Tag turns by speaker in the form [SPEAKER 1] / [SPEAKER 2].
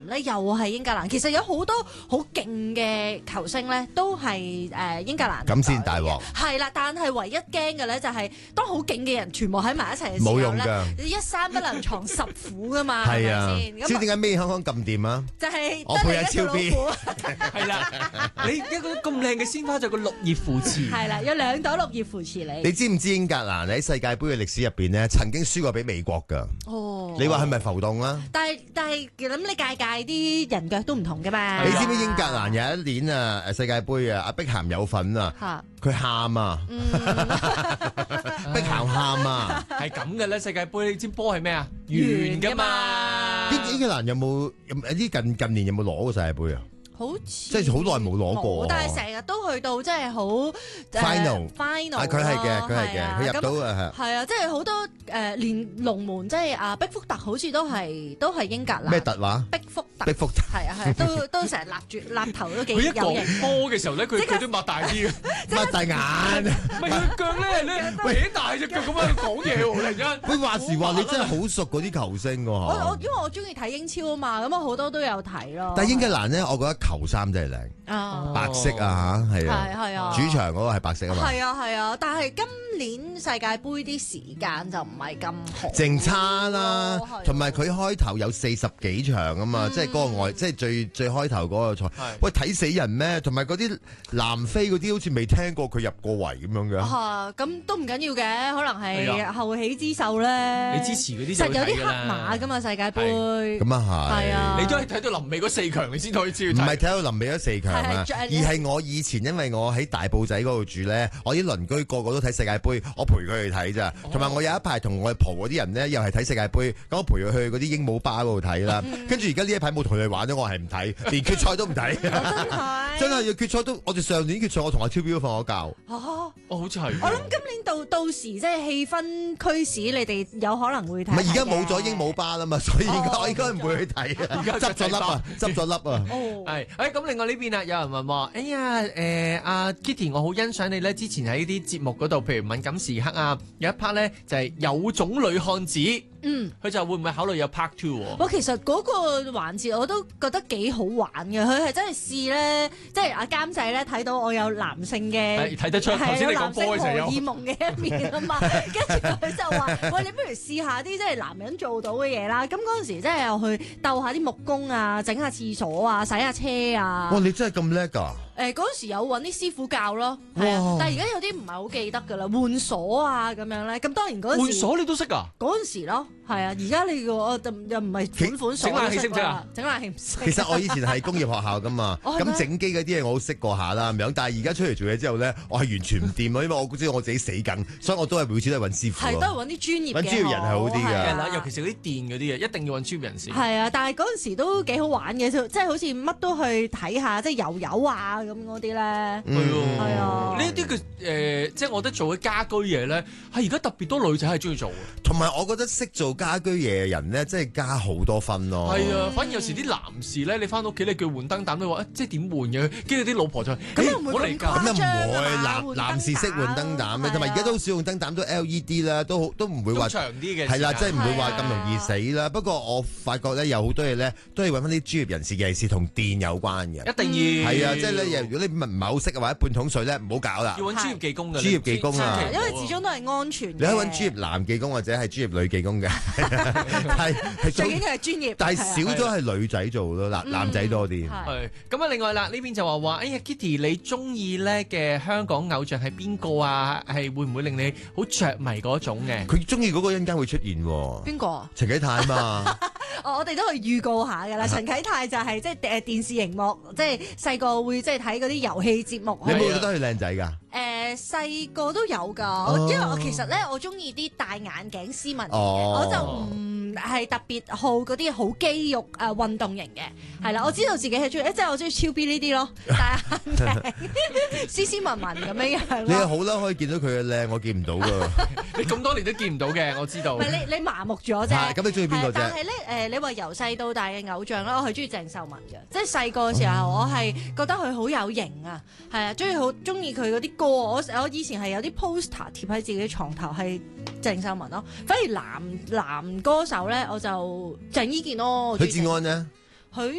[SPEAKER 1] 咧又係英格蘭，其實有好多好勁嘅球星咧，都係英格蘭。
[SPEAKER 2] 咁先大鑊。
[SPEAKER 1] 係啦，但係唯一驚嘅咧就係當好勁嘅人全部喺埋一齊嘅時候
[SPEAKER 2] 冇用㗎
[SPEAKER 1] 咧，一山不能藏十虎噶嘛，係
[SPEAKER 2] 係啊
[SPEAKER 1] 咪先？
[SPEAKER 2] 知點解咩香港咁掂啊？
[SPEAKER 1] 就係
[SPEAKER 2] 我配阿超 B
[SPEAKER 3] 係啦，你一個咁靚嘅鮮花就有個綠葉扶持。
[SPEAKER 1] 係啦，有兩朵綠葉扶持你。
[SPEAKER 2] 你知唔知英格蘭喺世界盃嘅歷史入邊咧，曾經輸過俾美國㗎？
[SPEAKER 1] 哦，
[SPEAKER 2] 你話係咪浮動啊？
[SPEAKER 1] 但係咁你屆屆啲人腳都唔同噶嘛？
[SPEAKER 2] 你知唔知英格蘭有一年啊世界盃啊，阿碧咸有份啊，佢喊啊，碧咸喊啊，
[SPEAKER 3] 係咁嘅咧，世界盃你知波係咩啊？圓噶嘛。
[SPEAKER 2] 英格蘭有冇近年有冇攞過世界盃啊？
[SPEAKER 1] 好似
[SPEAKER 2] 即係好耐冇攞過，
[SPEAKER 1] 但係成日都去到即係好
[SPEAKER 2] final，佢係嘅，佢入到啊
[SPEAKER 1] 係啊，即係好多連龍門即係碧福特好似都係英格蘭
[SPEAKER 2] 咩特話？
[SPEAKER 1] 碧福特
[SPEAKER 2] 係
[SPEAKER 1] 啊，都成日立頭都幾有型。
[SPEAKER 3] 佢一講波嘅時候咧，佢都擘大啲嘅，
[SPEAKER 2] 擘大眼。
[SPEAKER 3] 唔係佢腳咧，搲大隻腳咁樣講嘢喎，突然間。
[SPEAKER 2] 佢話時話你真係好熟嗰啲球星喎。
[SPEAKER 1] 因為我中意睇英超啊嘛，咁我好多都有睇咯。
[SPEAKER 2] 但係英格蘭咧，我覺得球衫真係靚，白色啊嚇，係啊，主場嗰個係白色啊嘛。
[SPEAKER 1] 係啊，但係今年世界盃啲時間就唔係咁好，
[SPEAKER 2] 淨差啦，同埋佢開頭有40幾場啊嘛，即係嗰個即係最開頭嗰個賽，喂睇死人咩？同埋嗰啲南非嗰啲好似未聽過佢入過圍咁樣嘅。
[SPEAKER 1] 咁都唔緊要嘅，可能係後起之秀咧。
[SPEAKER 3] 你支持嗰啲
[SPEAKER 1] 實有啲黑馬噶嘛世界盃。
[SPEAKER 2] 咁啊係。
[SPEAKER 1] 係啊。
[SPEAKER 3] 你都係睇到臨尾嗰4強，你先可以知道。
[SPEAKER 2] 唔係睇到臨尾嗰4強啊，而係我以前因為我喺大埔仔嗰度住咧，我啲鄰居個個都睇世界盃，我陪佢去睇咋。同埋我有一排同我蒲嗰啲人咧，又係睇世界盃，咁我陪佢去嗰啲鸚鵡巴嗰度睇啦。跟住而家呢一排冇同佢哋玩咗，我係唔睇，連決賽都唔睇。真係要決賽都，我哋上年決賽我同阿超標都瞓咗覺。
[SPEAKER 3] 好似係。
[SPEAKER 1] 我諗今年到時即係氣氛驅使，你哋有可能會睇。
[SPEAKER 2] 唔係而家冇咗鸚鵡巴啦嘛，所以我應該唔會去睇啊。而家執咗粒啊，執咗粒啊。
[SPEAKER 3] 係，咁另外呢邊啊，有人問話，哎呀，阿 Kitty，我好欣賞你咧，之前喺啲節目嗰度，譬如敏感時刻啊，有一 part 咧就係有種女漢子。佢就會唔會考慮有 part 2？
[SPEAKER 1] 我其實嗰個環節我都覺得幾好玩嘅，佢係真係試咧，即係阿監製咧睇到我有男性嘅，
[SPEAKER 3] 睇得出頭先你講波嘅時候有
[SPEAKER 1] 荷爾蒙嘅一面啊嘛，跟住佢就話：喂，你不如試下啲即係男人做到嘅嘢啦。咁嗰陣時即係又去鬥下啲木工啊，整下廁所啊，洗下車啊。
[SPEAKER 2] 哇！你真係咁叻㗎？
[SPEAKER 1] 嗰陣時有揾啲師傅教咯，係啊，但係而家有啲唔係好記得㗎啦，換鎖啊咁樣咧。咁當然嗰陣時
[SPEAKER 3] 換鎖你都識㗎？
[SPEAKER 1] 嗰陣時咯，係啊，而家你個又唔係款鎖，
[SPEAKER 3] 整冷氣識唔識啊？
[SPEAKER 1] 整冷氣唔識。
[SPEAKER 2] 其實我以前係工業學校㗎嘛，咁整機嗰啲嘢我都識過下啦咁樣。但係而家出嚟做嘢之後咧，我係完全唔掂咯，因為我知道我自己死緊，所以我都係每次都係揾師傅。
[SPEAKER 1] 係都係揾啲專業嘅，
[SPEAKER 2] 揾專業人係好啲㗎。
[SPEAKER 3] 尤其是嗰啲電嗰啲嘢，一定要揾專業人士。
[SPEAKER 1] 係啊，但係嗰陣時都幾好玩嘅，即係好似乜都去睇下，即係油啊咁嗰啲咧。係啊，
[SPEAKER 3] 呢啲嘅即係我覺得做嘅家居嘢咧，係而家特別多女仔係中意做嘅。
[SPEAKER 2] 同埋我覺得識做家居嘢嘅人咧，即係加好多分咯。
[SPEAKER 3] 係啊，反而有時啲男士咧，你翻到屋企你叫換燈膽都話，即係點換嘅？跟住啲老婆就
[SPEAKER 1] 咁又唔會咁誇張啊！
[SPEAKER 2] 男士識換燈膽嘅，同埋而家都少用燈膽，都 LED 啦，都唔會話
[SPEAKER 3] 長啲嘅。
[SPEAKER 2] 係啦，即係唔會話咁容易死啦。不過我發覺咧，有好多嘢咧，都係揾翻啲專業人士，尤其是同電有關嘅。
[SPEAKER 3] 一定要
[SPEAKER 2] 係啊，即係咧，如果你唔係好識嘅話，半桶水咧，唔好搞啦。
[SPEAKER 3] 要揾專業技工嘅，
[SPEAKER 2] 專業技工啊，
[SPEAKER 1] 因為始終都係安全。
[SPEAKER 2] 你可以揾專業男技工或者係專業女技工嘅，係
[SPEAKER 1] 最緊要係專業。
[SPEAKER 2] 但係少咗係女仔做咯，男仔多啲。
[SPEAKER 3] 係咁啊！另外啦，呢邊就話，哎呀 Kitty，你中意咧嘅香港偶像係邊個啊？係會唔會令你好着迷嗰種嘅？
[SPEAKER 2] 佢中意嗰個一陣間會出現喎。
[SPEAKER 1] 邊個？
[SPEAKER 2] 陳啟泰嘛。
[SPEAKER 1] 我哋都係預告下㗎啦。陳啟泰就係即係電視熒幕，即係細個會即係睇嗰啲遊戲節目。
[SPEAKER 2] 你有冇覺得佢靚仔㗎？
[SPEAKER 1] 細個都有㗎，因為我其實咧，我中意啲戴眼鏡斯文嘅，我就唔係特別好嗰啲好肌肉運動型嘅，係啦，我知道自己係中意，即係我中意超 B 呢啲咯，戴眼鏡斯斯文文咁樣樣。
[SPEAKER 2] 你又好啦，可以見到佢嘅靚，我見唔到㗎。
[SPEAKER 3] 你咁多年都見唔到嘅，我知道。
[SPEAKER 1] 唔係你麻木咗啫。
[SPEAKER 2] 咁你中意邊個啫？
[SPEAKER 1] 但係咧你話由細到大嘅偶像咧，我係中意鄭秀文嘅，即係細個嘅時候，我係覺得佢好有型啊，係啊，中意佢嗰啲歌。我以前係有啲 poster 貼喺自己床頭，係鄭秀文咯。反而男歌手咧，我就鄭伊健咯。
[SPEAKER 2] 許志安咧。
[SPEAKER 1] 佢